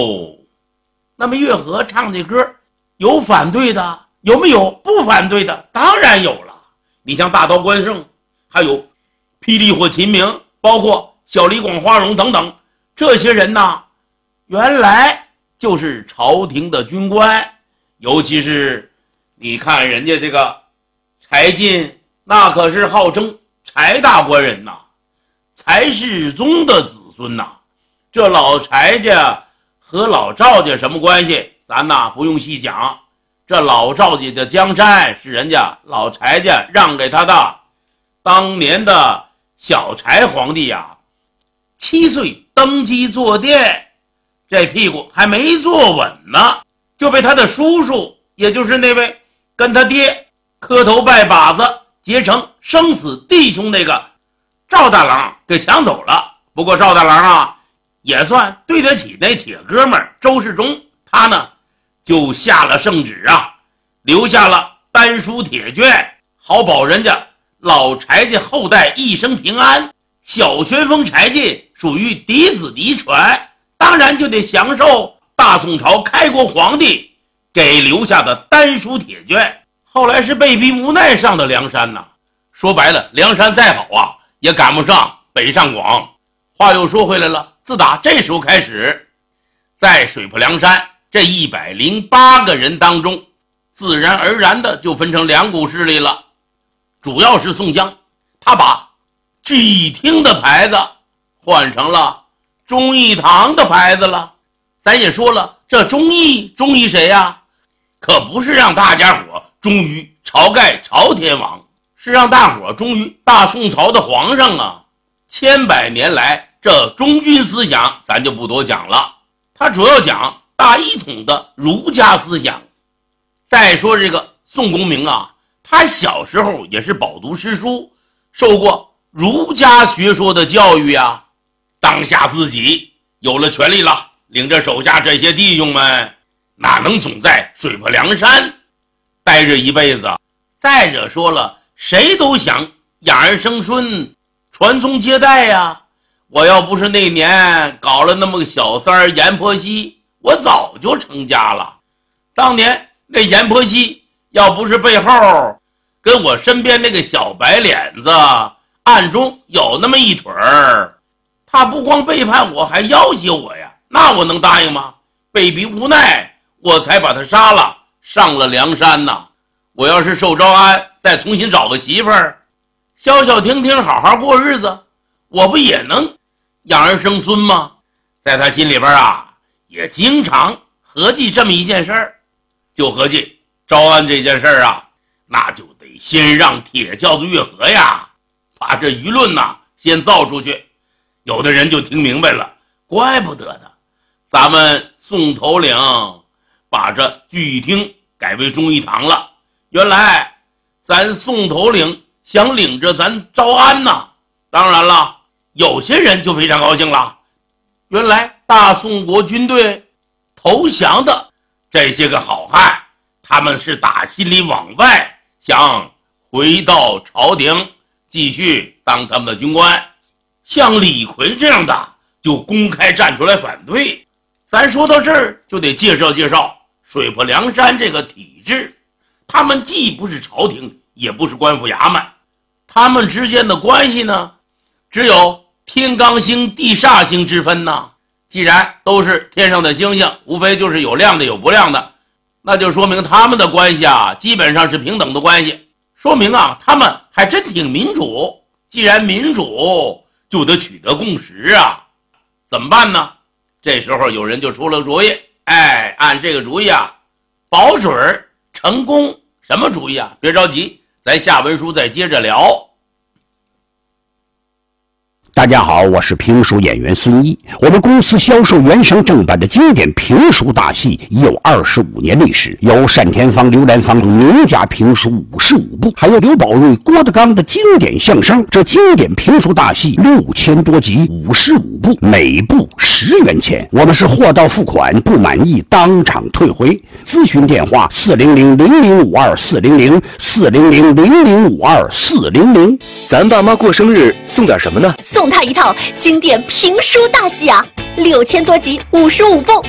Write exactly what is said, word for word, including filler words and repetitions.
哦，那么月和唱这歌有反对的，有没有不反对的？当然有了。你像大刀关胜，还有霹雳火秦明，包括小李广花荣等等，这些人呢，原来就是朝廷的军官。尤其是你看人家这个柴进，那可是号称柴大官人呐，柴世宗的子孙呐。这老柴家和老赵家什么关系，咱呐不用细讲。这老赵家的江山是人家老柴家让给他的。当年的小柴皇帝呀，七岁登基坐殿，这屁股还没坐稳呢，就被他的叔叔，也就是那位跟他爹磕头拜把子结成生死弟兄那个赵大郎给抢走了。不过赵大郎啊，也算对得起那铁哥们周世忠，他呢就下了圣旨啊，留下了丹书铁卷，好保人家老柴家后代一生平安。小旋风柴进属于嫡子嫡传，当然就得享受大宋朝开国皇帝给留下的丹书铁卷。后来是被逼无奈上的梁山呐，说白了，梁山再好啊，也赶不上北上广。话又说回来了，自打这时候开始，在水泊梁山这一百零八个人当中，自然而然的就分成两股势力了。主要是宋江，他把聚义厅的牌子换成了忠义堂的牌子了。咱也说了，这忠义忠义谁呀、啊？可不是让大家伙忠于晁盖朝天王，是让大伙忠于大宋朝的皇上啊。千百年来这忠君思想咱就不多讲了，他主要讲大一统的儒家思想。再说这个宋公明啊，他小时候也是饱读诗书，受过儒家学说的教育啊。当下自己有了权力了，领着手下这些弟兄们，哪能总在水泊梁山待着一辈子？再者说了，谁都想养儿生孙，传宗接代呀。我要不是那年搞了那么个小三儿阎婆惜，我早就成家了。当年那阎婆惜要不是背后跟我身边那个小白脸子暗中有那么一腿儿，他不光背叛我，还要挟我呀，那我能答应吗？被逼无奈，我才把他杀了，上了梁山呐。我要是受招安，再重新找个媳妇儿，消消停停好好过日子，我不也能养儿生孙吗？在他心里边啊，也经常合计这么一件事儿，就合计招安这件事儿啊，那就得先让铁轿子月和呀，把这舆论呐先造出去。有的人就听明白了，怪不得的，咱们宋头领把这聚义厅改为忠义堂了。原来咱宋头领想领着咱招安呐。当然了，有些人就非常高兴了，原来大宋国军队投降的这些个好汉，他们是打心里往外想回到朝廷继续当他们的军官。像李逵这样的就公开站出来反对。咱说到这儿就得介绍介绍水泊梁山这个体制，他们既不是朝廷，也不是官府衙门，他们之间的关系呢，只有天罡星地煞星之分呢。既然都是天上的星星，无非就是有亮的有不亮的，那就说明他们的关系啊，基本上是平等的关系，说明啊，他们还真挺民主。既然民主，就得取得共识啊，怎么办呢？这时候有人就出了主意，哎，按这个主意啊，保准儿成功。什么主意啊？别着急，咱下文书再接着聊。 大家好，我是评书演员孙一。我们公司销售原声正版的经典评书大戏已有二十五年历史，有单田芳、刘兰芳等名家评书五十五部，还有刘宝瑞、郭德纲的经典相声。这经典评书大戏六千多集，五十五部，每部十元钱。我们是货到付款，不满意当场退回。咨询电话：四零零零零五二四零零四零零零零五二四零零。 咱爸妈过生日送点什么呢？ 送他一套经典评书大戏啊，六千多集，五十五部，